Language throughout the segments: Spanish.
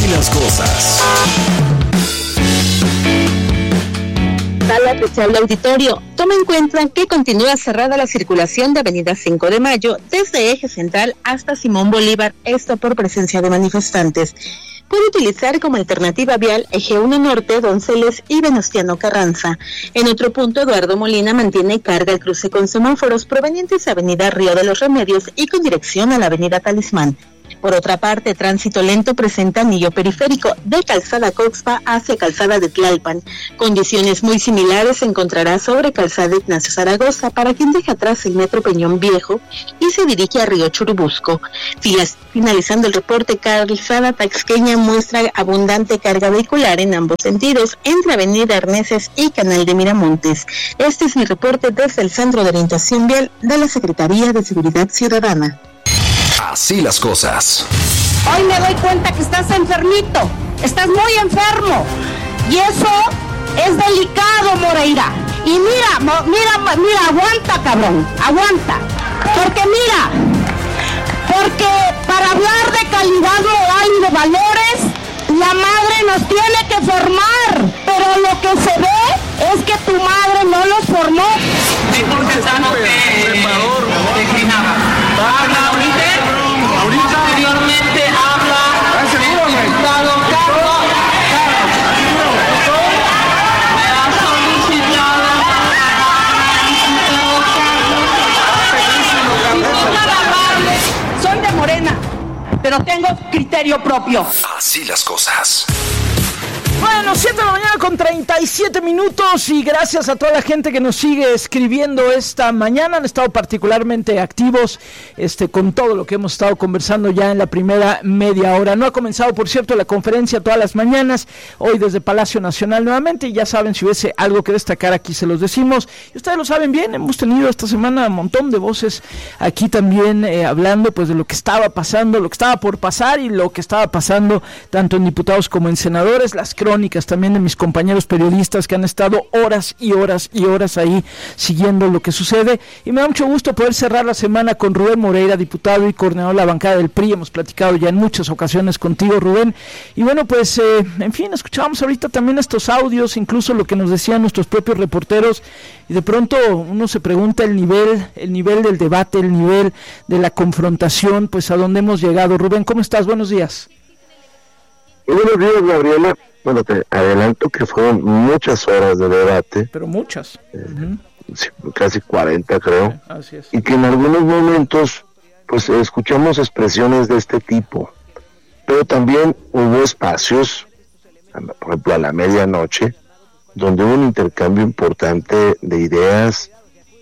las cosas. Sala especial de auditorio. Toma en cuenta que continúa cerrada la circulación de Avenida 5 de Mayo desde Eje Central hasta Simón Bolívar, esto por presencia de manifestantes. Puede utilizar como alternativa vial Eje 1 Norte, Donceles y Venustiano Carranza. En otro punto, Eduardo Molina mantiene carga el cruce con semáforos provenientes de Avenida Río de los Remedios y con dirección a la Avenida Talismán. Por otra parte, tránsito lento presenta anillo periférico de Calzada Coxpa hacia Calzada de Tlalpan. Condiciones muy similares se encontrará sobre Calzada Ignacio Zaragoza para quien deja atrás el Metro Peñón Viejo y se dirige a Río Churubusco. Finalizando el reporte, Calzada Taxqueña muestra abundante carga vehicular en ambos sentidos entre Avenida Arneses y Canal de Miramontes. Este es mi reporte desde el Centro de Orientación Vial de la Secretaría de Seguridad Ciudadana. Así las cosas. Hoy me doy cuenta que estás enfermito, estás muy enfermo y eso es delicado, Moreira. Y mira, aguanta, cabrón, aguanta. Porque para hablar de calidad moral y de valores, la madre nos tiene que formar, pero lo que se ve es que tu madre no los formó. Habla ahorita, posteriormente habla diputado Carlos. Me ha solicitado Soy de Morena, pero tengo criterio propio. Así las cosas. Bueno, 7 de la mañana con 37 minutos y gracias a toda la gente que nos sigue escribiendo esta mañana. Han estado particularmente activos con todo lo que hemos estado conversando ya en la primera media hora. No ha comenzado, por cierto, la conferencia todas las mañanas, hoy desde Palacio Nacional nuevamente, y ya saben, si hubiese algo que destacar aquí se los decimos. Y ustedes lo saben bien, hemos tenido esta semana un montón de voces aquí también hablando pues de lo que estaba pasando, lo que estaba por pasar y lo que estaba pasando tanto en diputados como en senadores, las crónicas también de mis compañeros periodistas que han estado horas y horas y horas ahí siguiendo lo que sucede, y me da mucho gusto poder cerrar la semana con Rubén Moreira, diputado y coordinador de la bancada del PRI. Hemos platicado ya en muchas ocasiones contigo, Rubén, y bueno, pues en fin, escuchábamos ahorita también estos audios, incluso lo que nos decían nuestros propios reporteros, y de pronto uno se pregunta el nivel del debate, el nivel de la confrontación, pues a dónde hemos llegado. Rubén, ¿cómo estás? Buenos días. Buenos días, Gabriela. Bueno, te adelanto que fueron muchas horas de debate. Pero muchas. Casi 40, creo. Así es. Y que en algunos momentos, pues, escuchamos expresiones de este tipo. Pero también hubo espacios, por ejemplo, a la medianoche, donde hubo un intercambio importante de ideas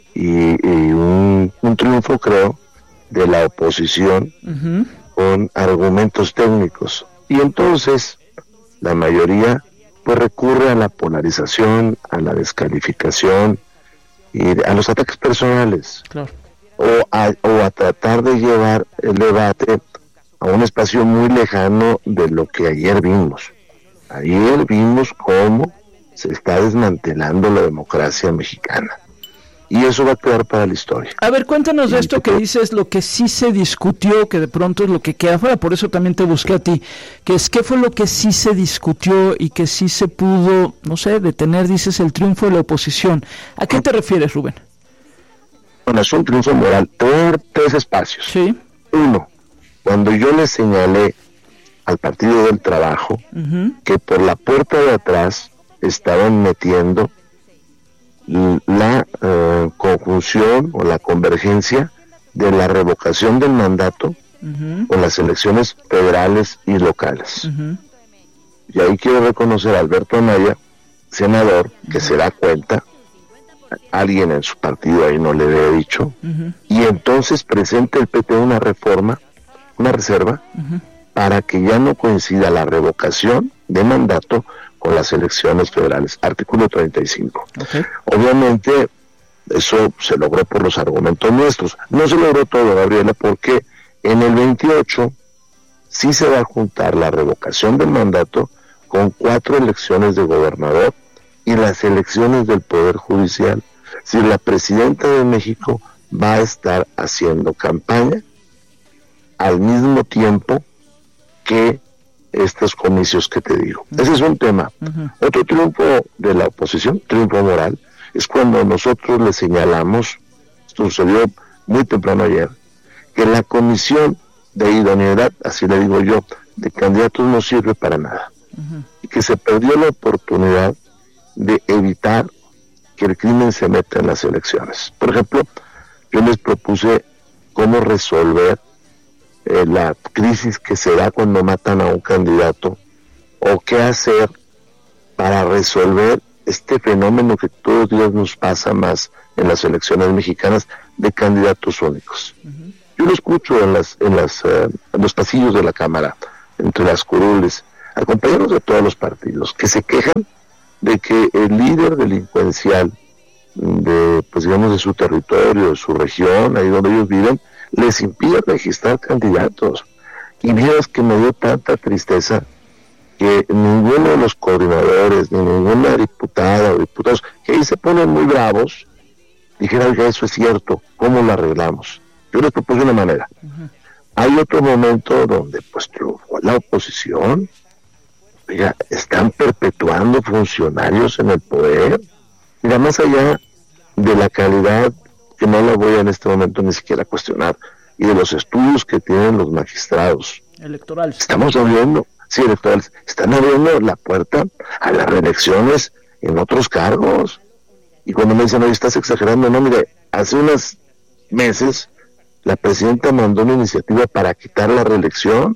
y un triunfo, creo, de la oposición con argumentos técnicos. Y entonces la mayoría pues recurre a la polarización, a la descalificación y a los ataques personales. Claro. o a tratar de llevar el debate a un espacio muy lejano de lo que ayer vimos. Ayer vimos cómo se está desmantelando la democracia mexicana. Y eso va a quedar para la historia. A ver, cuéntanos de esto que dices, lo que sí se discutió, que de pronto es lo que queda fuera, por eso también te busqué a ti, que es qué fue lo que sí se discutió y que sí se pudo, no sé, detener, dices, el triunfo de la oposición. ¿A qué te refieres, Rubén? Bueno, es un triunfo moral por 3 espacios. Sí. 1, cuando yo le señalé al Partido del Trabajo que por la puerta de atrás estaban metiendo la conjunción o la convergencia de la revocación del mandato con las elecciones federales y locales. Y ahí quiero reconocer a Alberto Anaya, senador, que se da cuenta, alguien en su partido ahí no le había dicho, y entonces presenta el PT una reforma, una reserva, para que ya no coincida la revocación de mandato con las elecciones federales, artículo 35. Okay. Obviamente eso se logró por los argumentos nuestros. No se logró todo, Gabriela, porque en el 28 sí se va a juntar la revocación del mandato con 4 elecciones de gobernador y las elecciones del Poder Judicial. Si la presidenta de México va a estar haciendo campaña al mismo tiempo que estos comicios que te digo. Ese es un tema. Otro triunfo de la oposición, triunfo moral, es cuando nosotros le señalamos, esto sucedió muy temprano ayer, que la comisión de idoneidad, así le digo yo, de candidatos no sirve para nada. Y que se perdió la oportunidad de evitar que el crimen se meta en las elecciones. Por ejemplo, yo les propuse cómo resolver la crisis que se da cuando matan a un candidato, o qué hacer para resolver este fenómeno que todos los días nos pasa más en las elecciones mexicanas de candidatos únicos. Yo lo escucho en los pasillos de la Cámara, entre las curules, a compañeros de todos los partidos que se quejan de que el líder delincuencial de, pues digamos, de su territorio, de su región, ahí donde ellos viven, les impide registrar candidatos. Y vieras que me dio tanta tristeza que ninguno de los coordinadores, ni ninguna diputada o diputados, que ahí se ponen muy bravos, dijera, oiga, eso es cierto, ¿cómo lo arreglamos? Yo les propuse una manera. Hay otro momento donde pues triunfó la oposición. Oiga, están perpetuando funcionarios en el poder. Mira, más allá de la calidad, que no la voy en este momento ni siquiera a cuestionar, y de los estudios que tienen los magistrados electorales, estamos abriendo, sí, electorales, están abriendo la puerta a las reelecciones en otros cargos. Y cuando me dicen, oye, estás exagerando, no, mire, hace unos meses la presidenta mandó una iniciativa para quitar la reelección.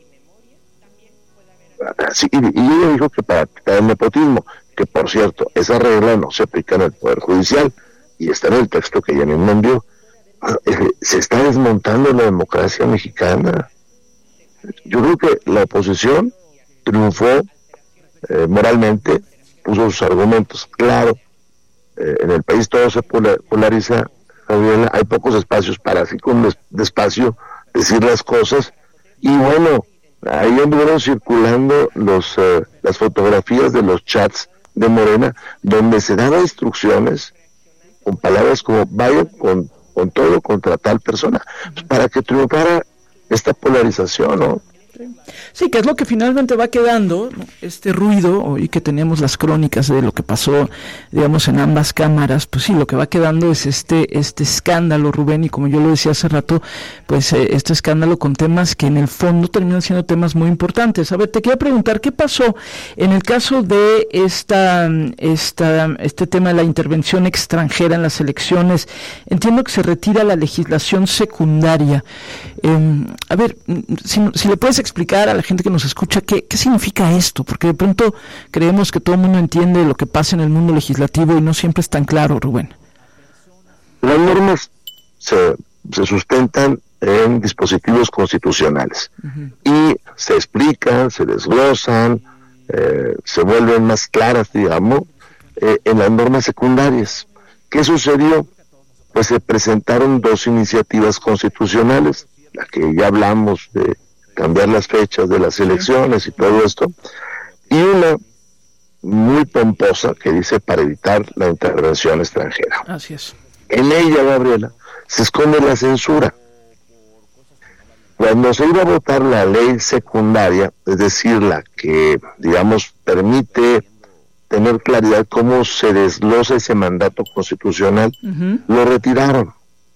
Sí, y ella dijo que para quitar el nepotismo, que por cierto, esa regla no se aplica en el Poder Judicial, y está en el texto que ella misma envió. Se está desmontando la democracia mexicana. Yo creo que la oposición triunfó moralmente, puso sus argumentos. Claro, en el país todo se polariza, Gabriela, hay pocos espacios para así con despacio decir las cosas, y bueno, ahí anduvieron circulando las fotografías de los chats de Morena, donde se daban instrucciones con palabras como vayan con todo contra tal persona, pues para que triunfara esta polarización, ¿no? Sí, que es lo que finalmente va quedando, ¿no? Este ruido, hoy que tenemos las crónicas de lo que pasó, digamos, en ambas cámaras, pues sí, lo que va quedando es este escándalo, Rubén, y como yo lo decía hace rato, pues este escándalo con temas que en el fondo terminan siendo temas muy importantes. A ver, te quería preguntar, ¿qué pasó en el caso de este tema de la intervención extranjera en las elecciones? Entiendo que se retira la legislación secundaria. A ver, si le puedes explicar a la gente que nos escucha qué significa esto, porque de pronto creemos que todo el mundo entiende lo que pasa en el mundo legislativo y no siempre es tan claro, Rubén. Las normas se sustentan en dispositivos constitucionales y se explican, se desglosan, se vuelven más claras, digamos, en las normas secundarias. ¿Qué sucedió? Pues se presentaron dos iniciativas constitucionales, la que ya hablamos de cambiar las fechas de las elecciones y todo esto, y una muy pomposa que dice para evitar la intervención extranjera. Así es. En ella, Gabriela, se esconde la censura. Cuando se iba a votar la ley secundaria, es decir, la que, digamos, permite tener claridad cómo se desglosa ese mandato constitucional, lo retiraron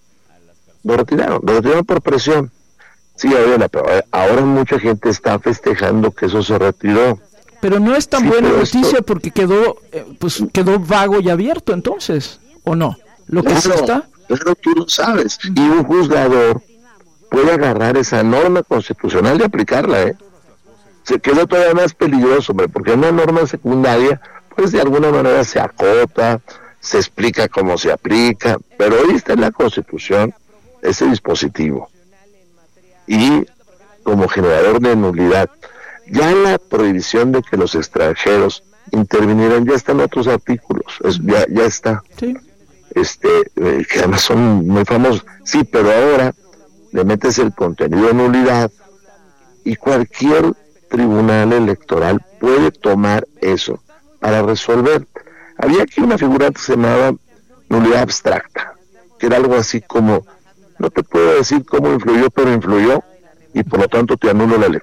por presión. Sí, pero ahora mucha gente está festejando que eso se retiró. Pero no es tan buena noticia porque quedó vago y abierto entonces, ¿o no? Lo que sí está. Claro, tú lo sabes. Y un juzgador puede agarrar esa norma constitucional y aplicarla, Se quedó todavía más peligroso, porque una norma secundaria, pues de alguna manera se acota, se explica cómo se aplica, pero hoy está en la Constitución ese dispositivo. Y como generador de nulidad, ya la prohibición de que los extranjeros intervinieran ya están otros artículos, ya está. Sí. Que además son muy famosos. Sí, pero ahora le metes el contenido de nulidad y cualquier tribunal electoral puede tomar eso para resolver. Había aquí una figura que se llamaba nulidad abstracta, que era algo así como, no te puedo decir cómo influyó, pero influyó, y por lo tanto te anulo la elección.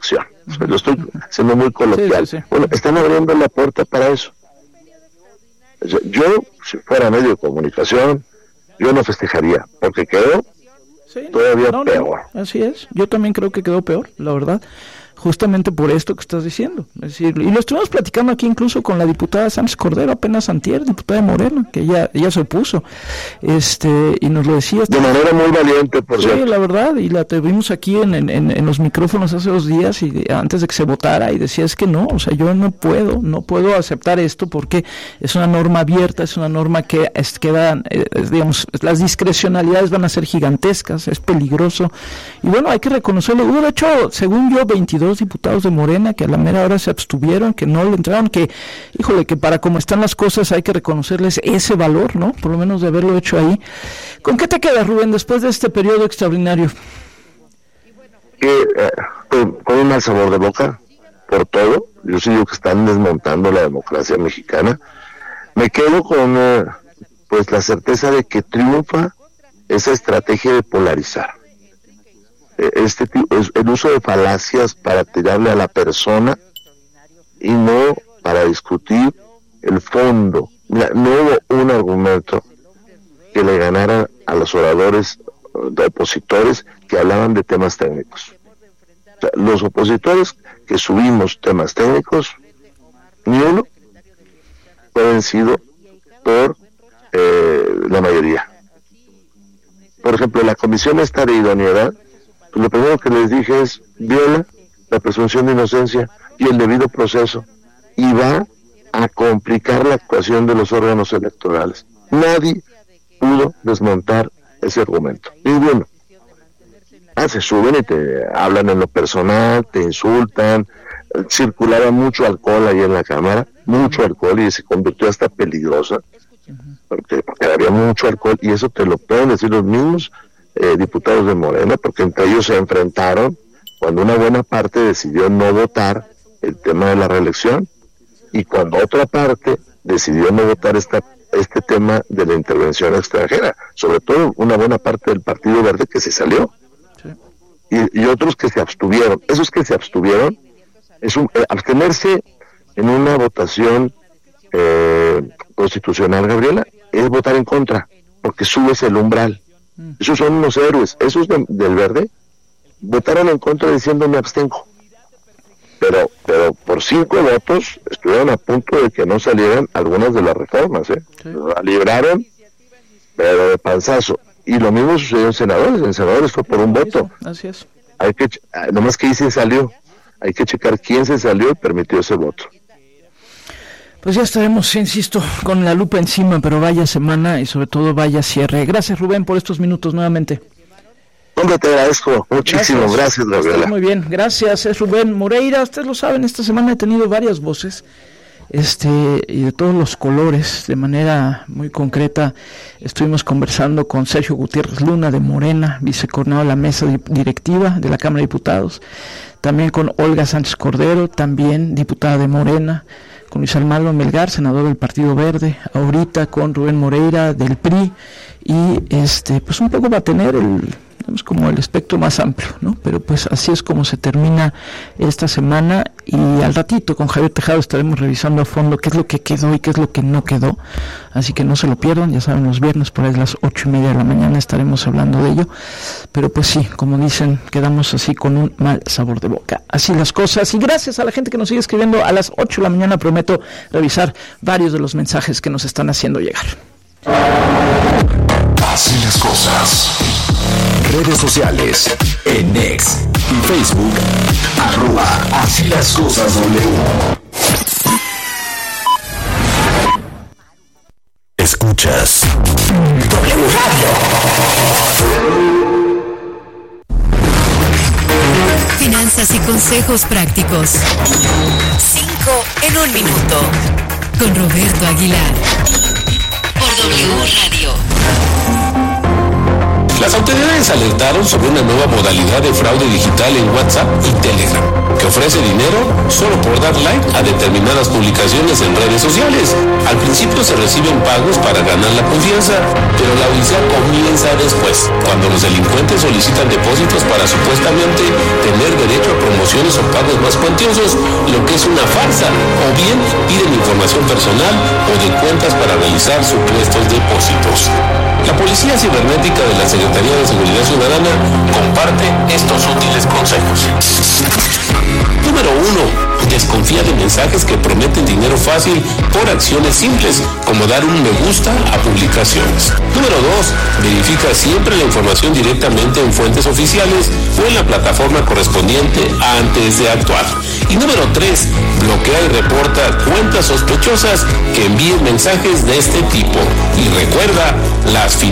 Lo estoy siendo muy coloquial. Sí. Bueno, están abriendo la puerta para eso. O sea, yo, si fuera medio de comunicación, yo no festejaría, porque quedó todavía peor. Así es, yo también creo que quedó peor, la verdad, justamente por esto que estás diciendo. Es decir, y lo estuvimos platicando aquí incluso con la diputada Sánchez Cordero, apenas antier, diputada de Morena, que ella se opuso, y nos lo decía. De manera muy valiente, por cierto. Sí, la verdad, y la tuvimos aquí en los micrófonos hace 2 días, y antes de que se votara, y decía, es que no, o sea, yo no puedo aceptar esto, porque es una norma abierta, es una norma que quedan, digamos, las discrecionalidades van a ser gigantescas, es peligroso, y bueno, hay que reconocerlo. Hubo, de hecho, según yo, 22 diputados de Morena que a la mera hora se abstuvieron, que no le entraron, que, híjole, que para como están las cosas hay que reconocerles ese valor, ¿no? Por lo menos de haberlo hecho ahí. ¿Con qué te quedas, Rubén, después de este periodo extraordinario? Con un mal sabor de boca, por todo. Yo sí digo que están desmontando la democracia mexicana. Me quedo con pues la certeza de que triunfa esa estrategia de polarizar. El uso de falacias para tirarle a la persona y no para discutir el fondo. Mira, no hubo un argumento que le ganara a los oradores de opositores que hablaban de temas técnicos. O sea, los opositores que subimos temas técnicos, ni uno fue vencido por la mayoría. Por ejemplo, la comisión esta de idoneidad, pues lo primero que les dije es, viola la presunción de inocencia y el debido proceso, y va a complicar la actuación de los órganos electorales. Nadie pudo desmontar ese argumento, ninguno. Se suben y te hablan en lo personal, te insultan, circulaba mucho alcohol ahí en la Cámara, mucho alcohol, y se convirtió hasta peligrosa, porque había mucho alcohol, y eso te lo pueden decir los mismos diputados de Morena, porque entre ellos se enfrentaron cuando una buena parte decidió no votar el tema de la reelección, y cuando otra parte decidió no votar este tema de la intervención extranjera, sobre todo una buena parte del Partido Verde que se salió, y otros que se abstuvieron. Esos que se abstuvieron, abstenerse en una votación constitucional, Gabriela, es votar en contra, porque subes el umbral. Esos son unos héroes. Esos del Verde votaron en contra diciendo me abstengo, pero por 5 votos estuvieron a punto de que no salieran algunas de las reformas, la libraron, pero de panzazo. Y lo mismo sucedió en senadores fue por un voto. Así es. Nomás que ahí se salió, hay que checar quién se salió y permitió ese voto. Pues ya estaremos, insisto, con la lupa encima, pero vaya semana y sobre todo vaya cierre. Gracias, Rubén, por estos minutos nuevamente. Hombre, te agradezco muchísimo, gracias Gabriela. Muy bien, gracias, es Rubén Moreira. Ustedes lo saben, esta semana he tenido varias voces, y de todos los colores, de manera muy concreta. Estuvimos conversando con Sergio Gutiérrez Luna de Morena, vicecoordinador de la mesa directiva de la Cámara de Diputados, también con Olga Sánchez Cordero, también diputada de Morena, con Luis Armando Melgar, senador del Partido Verde, ahorita con Rubén Moreira del PRI, y pues un poco va a tener como el espectro más amplio, ¿no? Pero pues así es como se termina esta semana, y al ratito con Javier Tejado estaremos revisando a fondo qué es lo que quedó y qué es lo que no quedó, así que no se lo pierdan. Ya saben, los viernes por ahí a las 8:30 de la mañana estaremos hablando de ello, pero pues sí, como dicen, quedamos así con un mal sabor de boca. Así las cosas, y gracias a la gente que nos sigue escribiendo. A las 8 de la mañana prometo revisar varios de los mensajes que nos están haciendo llegar. Así las cosas. Redes sociales, en X y Facebook, @Así las cosas W. Escuchas W Radio. Finanzas y consejos prácticos. 5 en 1 minuto. Con Roberto Aguilar. Por W Radio. Las autoridades alertaron sobre una nueva modalidad de fraude digital en WhatsApp y Telegram, que ofrece dinero solo por dar like a determinadas publicaciones en redes sociales. Al principio se reciben pagos para ganar la confianza, pero la odisea comienza después, cuando los delincuentes solicitan depósitos para supuestamente tener derecho a promociones o pagos más cuantiosos, lo que es una farsa, o bien piden información personal o de cuentas para realizar supuestos depósitos. La Policía Cibernética de la Secretaría de Seguridad Ciudadana comparte estos útiles consejos. Número 1. Desconfía de mensajes que prometen dinero fácil por acciones simples, como dar un me gusta a publicaciones. Número 2. Verifica siempre la información directamente en fuentes oficiales o en la plataforma correspondiente antes de actuar. Y número 3. Bloquea y reporta cuentas sospechosas que envíen mensajes de este tipo. Y recuerda, las finanzas